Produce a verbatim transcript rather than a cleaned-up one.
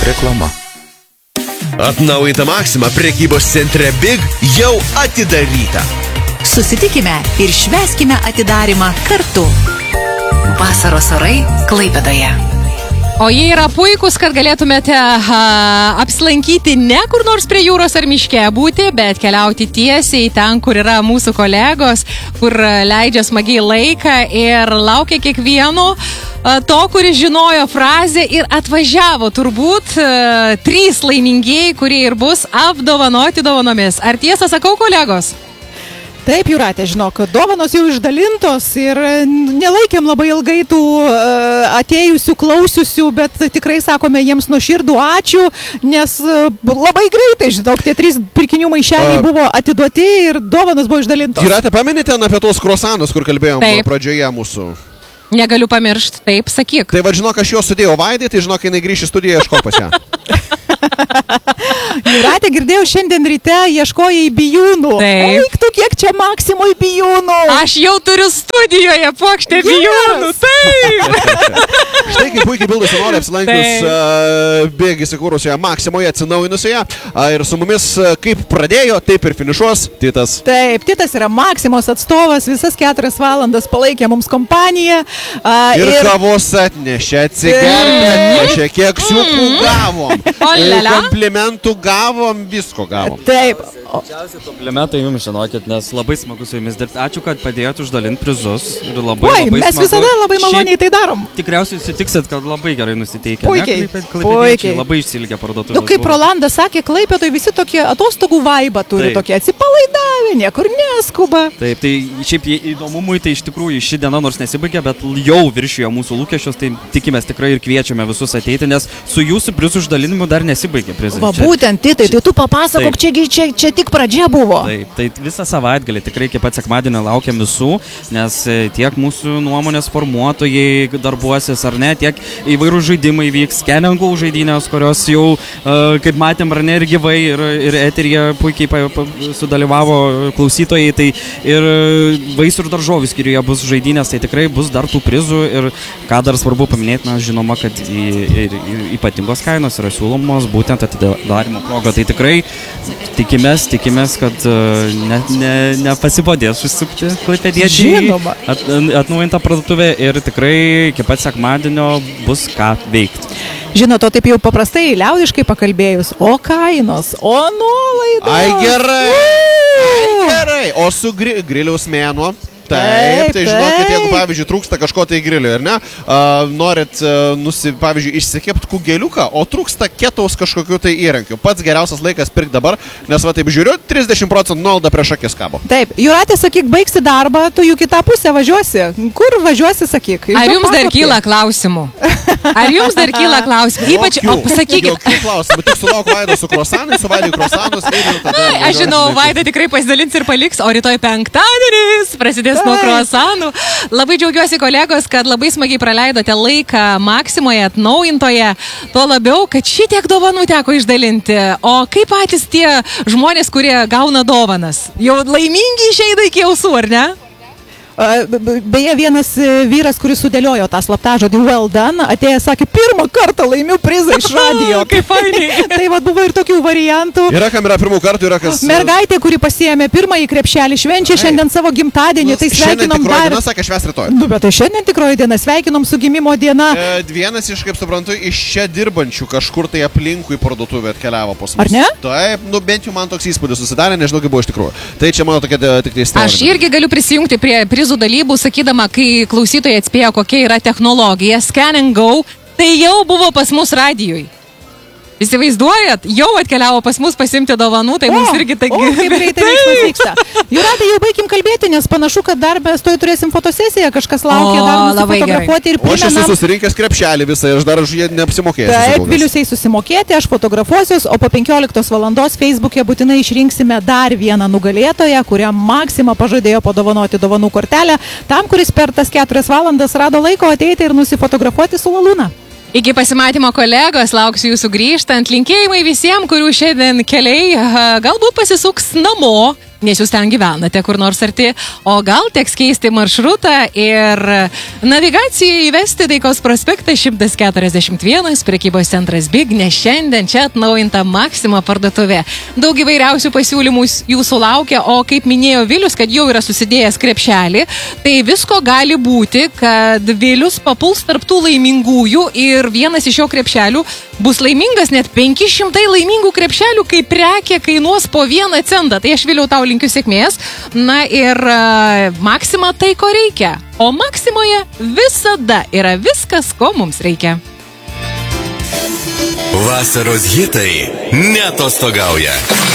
Reklama. Atnaujinta Maxima prekybos centre Big jau atidaryta. Susitikime ir švęskime atidarymą kartu. Vasaros orai Klaipėdoje. O jie yra puikus, kad galėtumėte a, apsilankyti ne kur nors prie jūros ar miške būti, bet keliauti tiesiai ten, kur yra mūsų kolegos, kur leidžia smagiai laiką ir laukia kiekvieno a, to, kuris žinojo frazę ir atvažiavo turbūt a, trys laimingieji, kurie ir bus apdovanoti dovanomis. Ar tiesą sakau, kolegos? Taip, Jūratė, žinok, dovanos jau išdalintos ir nelaikėm labai ilgai tų uh, atėjusių, klausiusių, bet tikrai sakome jiems nuoširdų ačiū, nes uh, labai greitai, žinok, tie trys pirkinių maišeliai uh, buvo atiduoti ir dovanos buvo išdalintos. Jūratė, paminite apie tos kruasanus, kur kalbėjom taip. Pradžioje mūsų? Negaliu pamiršti, taip, sakyk. Tai va, žinok, aš jo sudėjau Vaidai, tai žinok, jinai grįš į studiją, ieško pas ją. Jūratė, girdėjau, šiandien ryte ieškojai bijūnų. Taip. Eik tu, kiek čia Maksimoj bijūnų. Aš jau turiu studijoje puokštę yes. bijūnų. Taip. Štai kaip puikiai bildas nori apsilankius uh, Big įsikūrusioje Maksimoje, atsinaujinusioje. Uh, ir su mumis uh, kaip pradėjo, taip ir finišuos Titas. Taip, Titas yra Maksimos atstovas, visas keturias valandas palaikė mums kompaniją. Uh, ir, ir kavos atnešė, atsigerti atnešė, kiek siukų gavom. Komplimentų gavom, visko gavom. Taip. Didžiausi komplimentai jums, žinokit, nes labai smagu su jumis dirbti. Ačiū, kad padėjot uždalinti prizus. Ir labai, Oi, labai mes smagu. visada labai maloniai tai darom. Tikriausiai sutiksit, kad labai gerai nusiteikę. Puikiai. Ne? Klaipėdiečiai labai išsilgę parduotuvės. Nu, kaip Rolandas sakė, Klaipėdoje visi tokie atostogų vaibą turi, taip. Tokie atsipalaidavę, niekur neskuba. Taip, tai šiaip įdomumui, tai iš tikrųjų ši diena nors nesibaigė, bet jau viršijo mūsų lūkesčius, tai tikimės tikrai ir kviečiame visus ateiti, nes su jūsų prizų uždalinimu dar nesibaigė prizai. Va, būtent, Titai, tai tu papasakok, čia, čia, čia tik pradžia buvo. Taip, tai visą savaitgalį tikrai iki pat sekmadienio laukiam visų, nes tiek mūsų nuomonės formuotojai darbuosis ar ne, tiek įvairūs žaidimai vyks, skeningų žaidynės, kurios jau, kaip matėm, ar ne, ir gyvai, ir, ir eteryje puikiai pa, pa, sudalyvavo klausytojai, tai ir vaisių ir daržovių skyriuje bus žaidynės, tai tikrai bus dar tų prizų ir ką dar svarbu paminėti, na, žinoma, kad į, ir, ir ypatingos kainos yra siūlomos būtent atidarimo proga, tai tikrai tikimės, tikimės, kad ne, ne, nepasibodės užsukti klaipėdiečiai at, atnaujintą parduotuvę ir tikrai iki pat sekmadienio bus ką veikti. Žinot, o taip jau paprastai, liaudiškai pakalbėjus, o kainos, o nuolaidos. Ai gerai, ai gerai, o su gri, griliaus mėnuo. Taip, tai žinokit, jeigu, pavyzdžiui, trūksta kažko tai griliui, ar ne, uh, norit, uh, nusi, pavyzdžiui, išsikepti kugeliuką, o trūksta ketaus kažkokiu tai įrankiu. Pats geriausias laikas pirkti dabar, nes, va, taip žiūriu, trisdešimt procentų nuolaida prieš akis kabo. Taip, Jūratė, sakyk, baigsi darbą, tu jų kitą pusę važiuosi. Kur važiuosi, sakyk? Ar jums dar kyla klausimų? Ar jums dar kyla klausimų? Ypač, o pasakykit. Jokių klausimų, tik sulauk Vaidą su kruasanais, suvalgiu kruasanus ir jau tada... Aš žinau, Vaida tikrai pasidalins ir paliks, o rytoj penktadienis prasidės nuo kruasanų. Labai džiaugiuosi, kolegos, kad labai smagiai praleidote laiką Maksimoje atnaujintoje. Tuo labiau, kad šitiek dovanų teko išdalinti. O kaip patys tie žmonės, kurie gauna dovanas? Jau laimingi išeina iki ausų, ar ne? Beje, vienas vyras, kuris sudėliojo tą slaptažodį well done, atėjęs, sakė, pirmą kartą laimiu prizą iš radijo. Kaip fainiai. Tai va, buvo ir tokių variantų. Yra kam yra pirmų kartų, yra kas... Mergaitė, kuri pasiėmė pirmąjį krepšelį, švenčia šiandien savo gimtadienį, tai sveikinom dar... Šiandien tikroji diena, sakė, švęs rytoj. Nu, bet tai šiandien tikroji diena, sveikinom su gimimo diena. E, vienas iš, kaip suprantu, iš čia dirbančių kažkur tai aplinkui parduotuvė atkeliavo pas mus. Ar ne? Taip, nu bent jau man toks įspūdis susidarė, nežinau, kaip buvo iš tikrųjų. Tai čia mano tokia tik tai istorija. Aš irgi galiu prisijungti prie prizų dalybų, sakydama, kai klausytojai atspėjo, kokia yra technologija, Scan and Go, tai jau buvo pas mus radijoj. Įsivaizduojat, jau atkeliavo pas mus pasimti dovanų, tai o, mums irgi tai... O, kaip greitai veiksmas vyksta. Jūratė, jau baigim kalbėti, nes panašu, kad dar mes toj turėsim fotosesiją, kažkas laukia, o, dar nusifotografuoti ir primenam. O aš esu susirinkęs krepšelį visą ir aš dar už jie neapsimokėjęs. Taip, Viliusiai susimokėti, aš fotografuosiuos, o po penkioliktos valandos Facebook'e būtinai išrinksime dar vieną nugalėtoją, kuriam Maksima pažadėjo padovanoti dovanų kortelę, tam, kuris per tas keturias valandas rado laiko ateiti ir nusifotografuoti su Lalūna. Iki pasimatymo, kolegos, lauksiu jūsų grįžtant. Linkėjimai visiems, kurių šiandien keliai galbūt pasisuks namo, nes jūs ten gyvenate kur nors arti, o gal teks keisti maršrutą ir navigaciją įvesti Taikos prospektą šimtas keturiasdešimt vienas, prekybos centras Big, nes šiandien čia atnaujinta Maxima parduotuvė. Daug įvairiausių pasiūlymų jūsų laukia, o kaip minėjo Vilius, kad jau yra susidėjęs krepšelį, tai visko gali būti, kad Vilius papuls tarptų laimingųjų ir vienas iš jo krepšelių bus laimingas, net penki šimtai laimingų krepšelių, kai prekė kainuos po vieną centą. Tai aš Viliau tau linkiu sėkmės. Na ir uh, Maxima tai, ko reikia. O Maximoje visada yra viskas, ko mums reikia. Vasaros hitai neatostogauja.